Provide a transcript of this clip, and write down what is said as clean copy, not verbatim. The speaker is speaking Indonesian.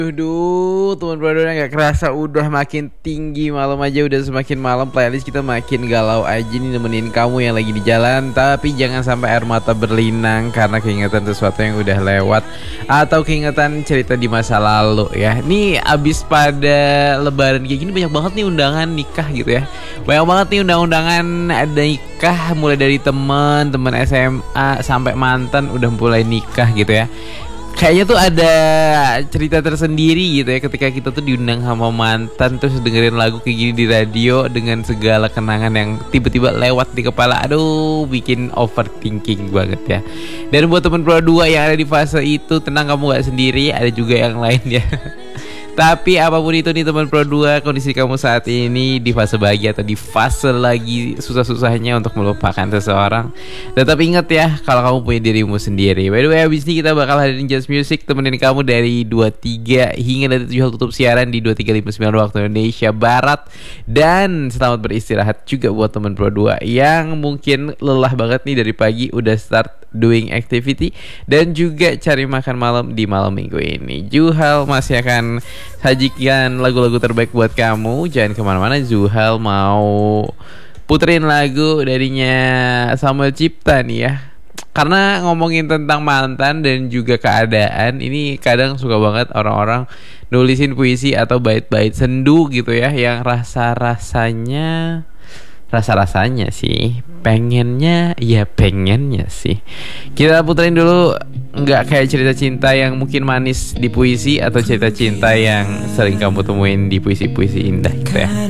Duh, teman brother nggak kerasa udah makin tinggi, malam aja udah semakin malam, playlist kita makin galau aja nih nemenin kamu yang lagi di jalan. Tapi jangan sampai air mata berlinang karena keingetan sesuatu yang udah lewat atau keingetan cerita di masa lalu ya. Nih abis pada lebaran kayak gini banyak banget nih undangan nikah gitu ya. Banyak banget nih undang-undangan ada nikah, mulai dari teman SMA sampai mantan udah mulai nikah gitu ya. Kayaknya tuh ada cerita tersendiri gitu ya ketika kita tuh diundang sama mantan terus dengerin lagu kayak gini di radio dengan segala kenangan yang tiba-tiba lewat di kepala. Aduh, bikin overthinking banget ya. Dan buat temen Pro 2 yang ada di fase itu, tenang, kamu gak sendiri, ada juga yang lain ya. Tapi apapun itu nih teman Pro 2, kondisi kamu saat ini di fase bahagia atau di fase lagi susah-susahnya untuk melupakan seseorang, tetap ingat ya kalau kamu punya dirimu sendiri. By the way, abis ini kita bakal hadirin Just Music temenin kamu dari 23 hingga dari 7 hal tutup siaran di 23.59 waktu Indonesia Barat. Dan selamat beristirahat juga buat teman Pro 2 yang mungkin lelah banget nih dari pagi udah start doing activity dan juga cari makan malam di malam minggu ini. Juhal masih akan sajikan lagu-lagu terbaik buat kamu. Jangan kemana-mana, Zuhal mau puterin lagu darinya Samuel Cipta nih ya. Karena ngomongin tentang mantan dan juga keadaan, ini kadang suka banget orang-orang nulisin puisi atau bait-bait sendu gitu ya, yang rasa-rasanya sih pengennya sih kita puterin dulu. Nggak kayak cerita cinta yang mungkin manis di puisi atau cerita cinta yang sering kamu temuin di puisi-puisi indah gitu ya.